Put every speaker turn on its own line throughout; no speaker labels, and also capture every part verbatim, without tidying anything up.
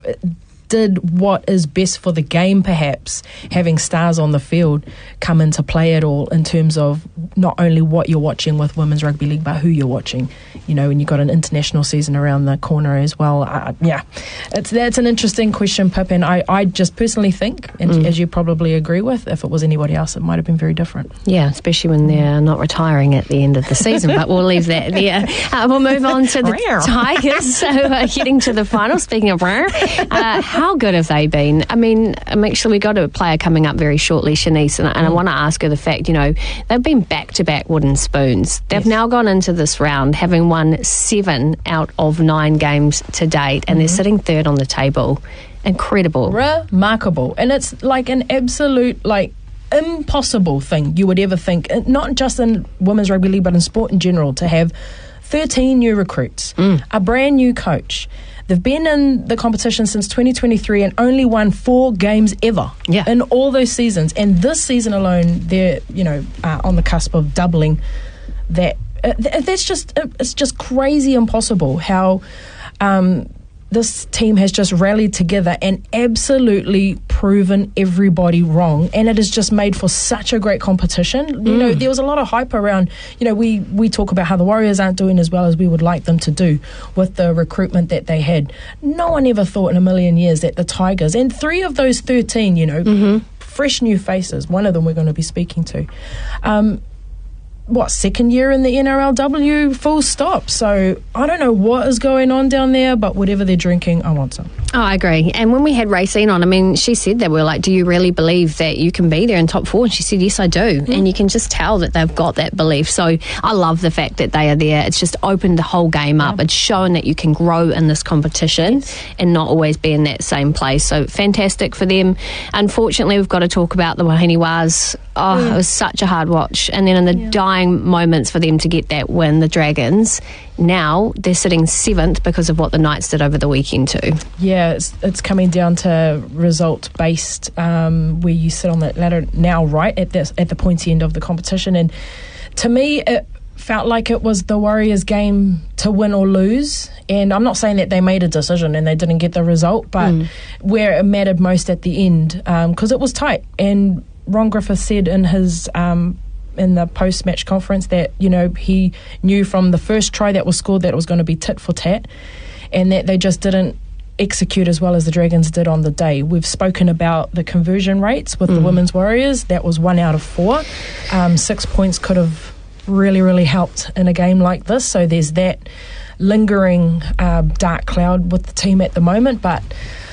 did what is best for the game, perhaps having stars on the field come into play at all in terms of not only what you're watching with Women's Rugby League, but who you're watching, you know, and you've got an international season around the corner as well. Uh, yeah, it's that's an interesting question, Pip, and I, I just personally think, and mm. as you probably agree with, if it was anybody else, it might have been very different.
Yeah, especially when they're not retiring at the end of the season, but we'll leave that there. Uh, we'll move on to the Tigers, so uh, heading to the final. Speaking of rare, uh, how good have they been? I mean, I'm actually, we've got a player coming up very shortly, Shanice, and, and mm. I want to ask her the fact, you know, they've been back-to-back wooden spoons. They've yes. now gone into this round having won seven out of nine games to date, and mm-hmm. they're sitting third on the table. Incredible.
Remarkable. And it's like an absolute, like, impossible thing you would ever think, not just in Women's Rugby League, but in sport in general, to have thirteen new recruits, mm. a brand new coach. They've been in the competition since twenty twenty-three and only won four games ever
yeah.
in all those seasons. And this season alone, they're, you know, uh, on the cusp of doubling that. Uh, th- that's just, uh, it's just crazy impossible how um, this team has just rallied together and absolutely proven everybody wrong, and it has just made for such a great competition. Mm. You know, there was a lot of hype around, you know, we, we talk about how the Warriors aren't doing as well as we would like them to do with the recruitment that they had. No one ever thought in a million years that the Tigers, and three of those thirteen, you know, mm-hmm. fresh new faces, one of them we're going to be speaking to, um, what, second year in the N R L W, full stop. So I don't know what is going on down there, but whatever they're drinking, I want some.
Oh, I agree. And when we had Racine on, I mean, she said that, we were like, do you really believe that you can be there in top four? And she said, yes, I do. Mm. And you can just tell that they've got that belief. So I love the fact that they are there. It's just opened the whole game up. Yeah. It's shown that you can grow in this competition yes. and not always be in that same place. So fantastic for them. Unfortunately, we've got to talk about the Wahine Waz. Oh, mm. it was such a hard watch. And then in the yeah. dying moments for them to get that win, the Dragons, now they're sitting seventh because of what the Knights did over the weekend too.
Yeah, it's, it's coming down to result based, um, where you sit on that ladder now, right at this at the pointy end of the competition. And to me, it felt like it was the Warriors' game to win or lose. And I'm not saying that they made a decision and they didn't get the result, but mm. where it mattered most at the end, because um, it was tight. And Ron Griffith said in his um, in the post-match conference that, you know, he knew from the first try that was scored that it was going to be tit for tat, and that they just didn't execute as well as the Dragons did on the day. We've spoken about the conversion rates with mm. the Women's Warriors. That was one out of four. Um, six points could have really, really helped in a game like this. So there's that lingering uh, dark cloud with the team at the moment. But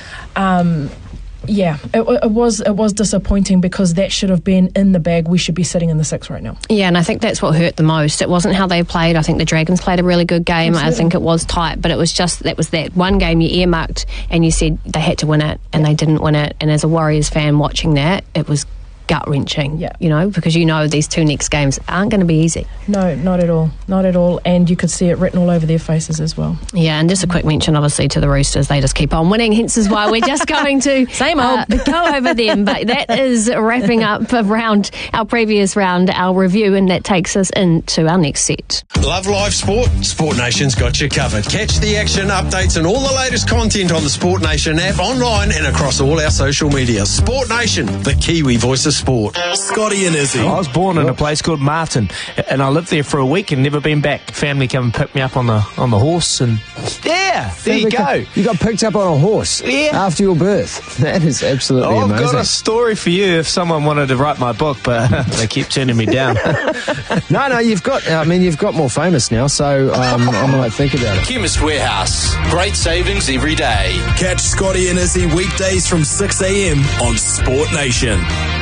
um yeah, it, it was it was disappointing because that should have been in the bag. We should be sitting in the six right now.
Yeah, and I think that's what hurt the most. It wasn't how they played. I think the Dragons played a really good game. Absolutely. I think it was tight, but it was just that was that one game you earmarked and you said they had to win it, and yeah. they didn't win it. And as a Warriors fan watching that, it was gut-wrenching,
yeah.
you know, because you know these two next games aren't going to be easy.
No, not at all. Not at all. And you could see it written all over their faces as well.
Yeah, and just a quick mention, obviously, to the Roosters. They just keep on winning, hence is why we're just going to
Same old.
Uh, go over them. But that is wrapping up around our previous round, our review, and that takes us into our next set.
Love live sport? Sport Nation's got you covered. Catch the action, updates and all the latest content on the Sport Nation app, online and across all our social media. Sport Nation, the Kiwi voice of sport. Scotty and Izzy.
I was born in a place called Martin, and I lived there for a week and never been back. Family come and pick me up on the on the horse, and yeah, there you go.
You got picked up on a horse
yeah.
after your birth. That is absolutely
oh,
amazing.
I've got a story for you if someone wanted to write my book, but they keep turning me down.
no, no, you've got. I mean, you've got more famous now, so um, I might think about it.
Chemist Warehouse, great savings every day.
Catch Scotty and Izzy weekdays from six a.m. on Sport Nation.